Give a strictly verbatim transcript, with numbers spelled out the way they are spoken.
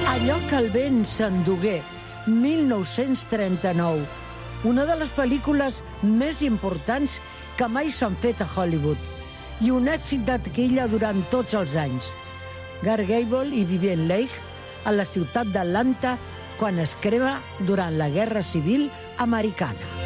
Allò que el vent s'endugué, mil nou-cents trenta-nou. Una de les pel·lícules més importants que mai s'han fet a Hollywood i un èxit de taquilla durant tots els anys. Clark Gable i Vivien Leigh a la ciutat d'Atlanta quan es crema durant la Guerra Civil Americana.